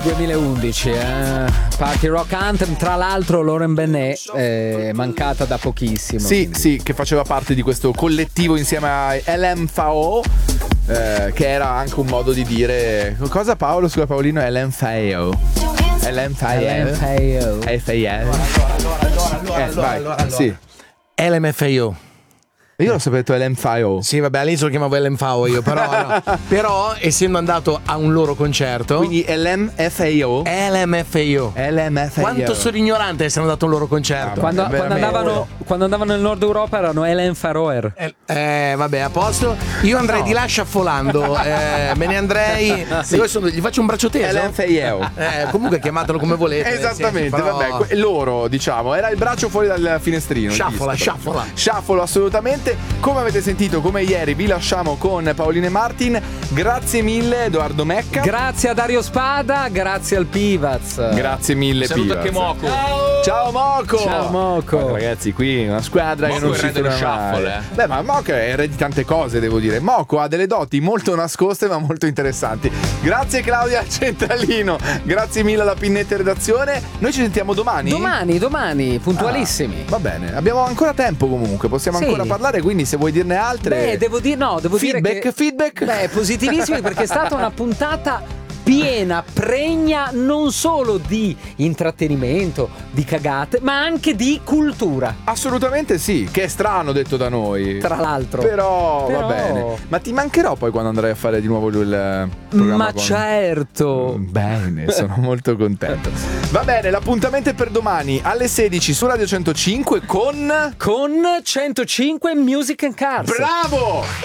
2011, Party Rock Anthem, tra l'altro Lauren Benet mancata da pochissimo. Sì, sì, che faceva parte di questo collettivo insieme a LMFAO, che era anche un modo di dire cosa, Paolo? Scusa Paolino, LMFAO. Allora. Sì. LMFAO. Io l'ho saputo LMFAO. Sì, vabbè, all'inizio lo chiamavo LMFAO io, però no. Però essendo andato a un loro concerto, quindi LMFAO. Quanto sono ignorante essere andato a un loro concerto. Quando andavano nel Nord Europa erano Helen Faroer. Vabbè, a posto. Io andrei di là sciaffolando. Me ne andrei. Sì. Gli faccio un braccio teso. LMFAO. Comunque chiamatelo come volete. Esattamente, però... vabbè. Loro, diciamo, era il braccio fuori dal finestrino. Sciaffola assolutamente. Come avete sentito, come ieri, vi lasciamo con Paolino e Martin. Grazie mille Edoardo Mecca. Grazie a Dario Spada, grazie al Pivaz. Grazie mille Saluto Pivaz. anche Moco. Ciao Moco. Ciao Moco. Guarda, ragazzi, qui una squadra Moco che non è si re dello ferma mai. shuffle, Beh, ma Moco è re di tante cose, devo dire. Moco ha delle doti molto nascoste ma molto interessanti. Grazie Claudia Centralino. Grazie mille alla Pinnetta Redazione. Noi ci sentiamo domani. Domani, puntualissimi. Va bene, abbiamo ancora tempo comunque, possiamo ancora parlare, quindi se vuoi dirne altre. Beh, devo dire che feedback. Beh, positivissimi, perché è stata una puntata piena, pregna non solo di intrattenimento, di cagate, ma anche di cultura. Assolutamente sì, che è strano detto da noi. Tra l'altro. Però va bene. Ma ti mancherò poi quando andrai a fare di nuovo il programma? Ma certo. Bene, sono molto contento. Va bene, l'appuntamento è per domani alle 16 su Radio 105 con 105 Music and Cars. Bravo!